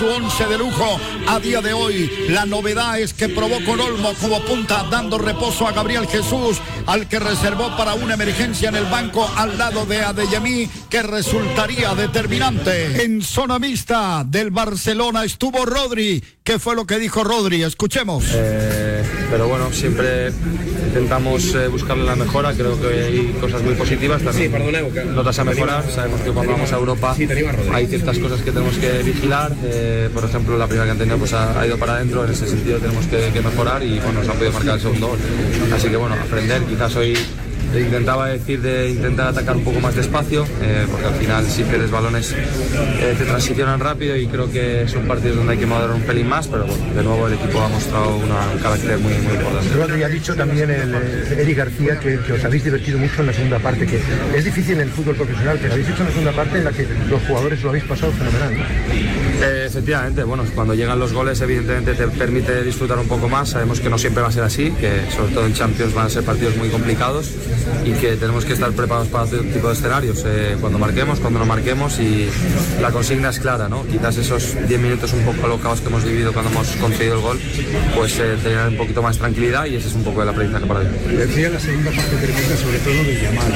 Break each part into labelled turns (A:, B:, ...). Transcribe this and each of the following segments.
A: Su 11 de lujo a día de hoy. La novedad es que probó con Olmo como punta, dando reposo a Gabriel Jesús, al que reservó para una emergencia en el banco al lado de Adeyemi, que resultaría determinante. En zona mixta del Barcelona estuvo Rodri. ¿Qué fue lo que dijo Rodri? Escuchemos.
B: Pero bueno, siempre intentamos buscarle la mejora. Creo que hay cosas muy positivas también. Notas a mejorar. Sabemos que cuando vamos a Europa hay ciertas cosas que tenemos que vigilar. Por ejemplo, la primera que han tenido pues ha ido para adentro. En ese sentido tenemos que mejorar y bueno, nos han podido marcar el segundo gol. Así que bueno, aprender. Quizás hoy intentaba decir de intentar atacar un poco más despacio, porque al final si pierdes balones te transicionan rápido y creo que son partidos donde hay que moderar un pelín más, pero bueno, de nuevo el equipo ha mostrado un carácter muy importante.
C: Rodri, ha dicho también Eric García que os habéis divertido mucho en la segunda parte, que es difícil en el fútbol profesional, pero habéis hecho una segunda parte en la que los jugadores lo habéis pasado fenomenal, ¿no?
B: Efectivamente, bueno, cuando llegan los goles evidentemente te permite disfrutar un poco más. Sabemos que no siempre va a ser así, que sobre todo en Champions van a ser partidos muy complicados y que tenemos que estar preparados para todo tipo de escenarios, cuando marquemos, cuando no marquemos, y la consigna es clara, ¿no? Quizás esos 10 minutos un poco alocados que hemos vivido cuando hemos conseguido el gol, pues tener un poquito más tranquilidad, y ese es un poco el aprendizaje para mí.
C: Decía la segunda parte tremenda sobre todo de Yamal,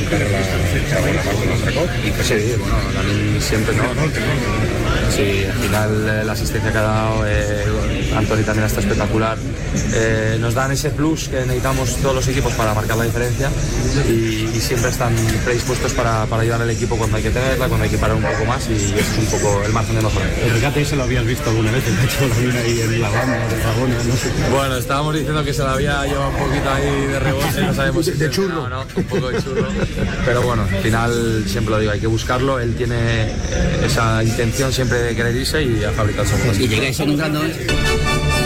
C: la parte de nuestra cosa, y que
B: sí, bueno, también siempre no. Sí, al final la asistencia que ha dado Antony también está espectacular. Nos dan ese plus que necesitamos todos los equipos para marcar la diferencia, y siempre están predispuestos para ayudar al equipo cuando hay que tenerla, cuando hay que parar un poco más, y ese es un poco el margen de mejora.
C: El regate ese lo habías visto alguna vez, el hecho la mina ahí en la banda de Pagona, no sé.
B: Bueno, estábamos diciendo que se lo había llevado un poquito ahí de rebote, no sabemos si
C: de churro.
B: No, un poco de churro. Pero bueno, al final siempre lo digo, hay que buscarlo. Él tiene esa intención siempre de querer irse y ha fabricado su.
D: Y llegáis encontrando